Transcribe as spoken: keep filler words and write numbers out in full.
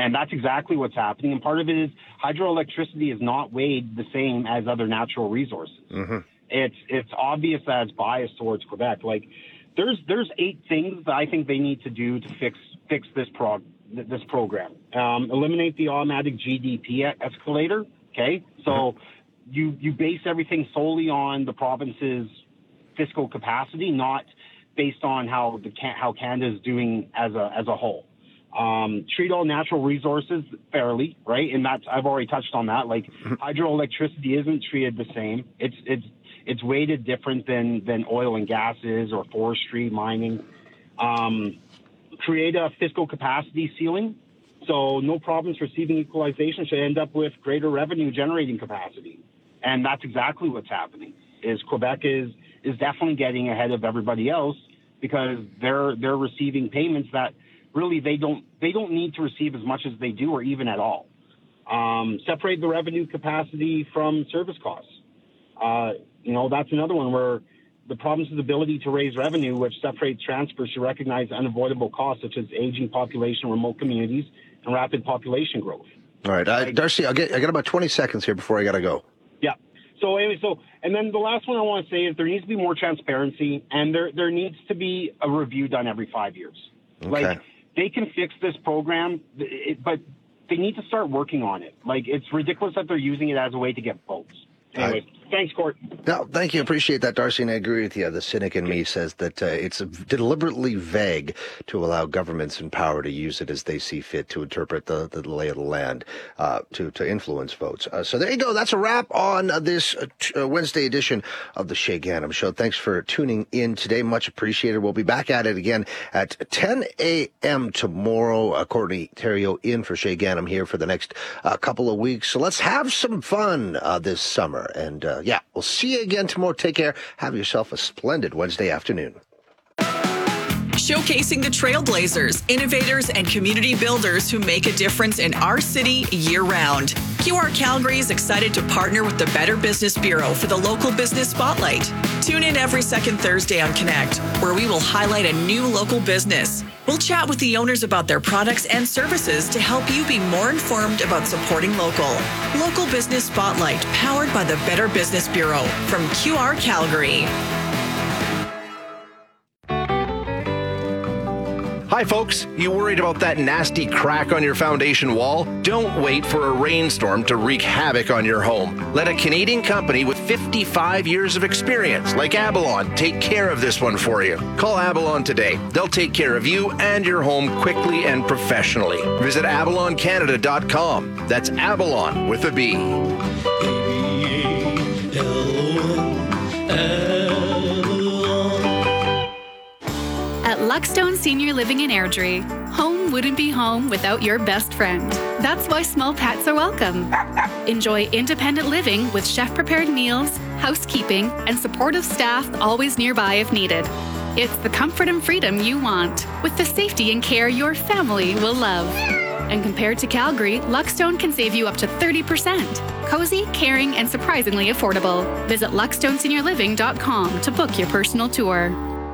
And that's exactly what's happening. And part of it is hydroelectricity is not weighed the same as other natural resources. Mm-hmm. It's it's obvious that it's biased towards Quebec. Like there's there's eight things that I think they need to do to fix fix this prog this program. Um, eliminate the automatic G D P escalator. Okay, so mm-hmm. you you base everything solely on the province's fiscal capacity, not based on how the how Canada is doing as a as a whole. Um, treat all natural resources fairly, right? And that's I've already touched on that. Like hydroelectricity isn't treated the same. It's it's it's weighted different than than oil and gas is, or forestry, mining. Um, create a fiscal capacity ceiling, so no province receiving equalization should end up with greater revenue generating capacity, and that's exactly what's happening. Is Quebec is is definitely getting ahead of everybody else because they're they're receiving payments that really they don't they don't need to receive as much as they do, or even at all. Um, separate the revenue capacity from service costs. Uh, you know, that's another one where the province's ability to raise revenue, which separates transfers, to recognize unavoidable costs such as aging population, remote communities, and rapid population growth. All right, uh, Darcy, I'll get I got about twenty seconds here before I got to go. Yeah. So anyway, so and then the last one I want to say is there needs to be more transparency, and there there needs to be a review done every five years. Okay. Like they can fix this program, it, but they need to start working on it. Like it's ridiculous that they're using it as a way to get votes. Anyway, I, thanks, Court. No, thank you. Appreciate that, Darcy, and I agree with you. The cynic in me says that uh, it's deliberately vague to allow governments in power to use it as they see fit to interpret the, the lay of the land uh, to, to influence votes. Uh, so there you go. That's a wrap on uh, this uh, t- uh, Wednesday edition of the Shay Ghanem Show. Thanks for tuning in today. Much appreciated. We'll be back at it again at ten a.m. tomorrow. Uh, Courtney Theriault in for Shay Ghanem here for the next uh, couple of weeks. So let's have some fun uh, this summer. And, uh, yeah, we'll see you again tomorrow. Take care. Have yourself a splendid Wednesday afternoon. Showcasing the trailblazers, innovators, and community builders who make a difference in our city year-round. Q R Calgary is excited to partner with the Better Business Bureau for the Local Business Spotlight. Tune in every second Thursday on Connect, where we will highlight a new local business. We'll chat with the owners about their products and services to help you be more informed about supporting local. Local Business Spotlight, powered by the Better Business Bureau from Q R Calgary. Hi folks, you worried about that nasty crack on your foundation wall? Don't wait for a rainstorm to wreak havoc on your home. Let a Canadian company with fifty-five years of experience, like Abalon, take care of this one for you. Call Abalon today. They'll take care of you and your home quickly and professionally. Visit abalon canada dot com. That's Abalon with a B. At Luckstone Senior Living in Airdrie, home wouldn't be home without your best friend. That's why small pets are welcome. Enjoy independent living with chef-prepared meals, housekeeping, and supportive staff always nearby if needed. It's the comfort and freedom you want, with the safety and care your family will love. And compared to Calgary, Luckstone can save you up to thirty percent. Cozy, caring, and surprisingly affordable. Visit luckstone senior living dot com to book your personal tour.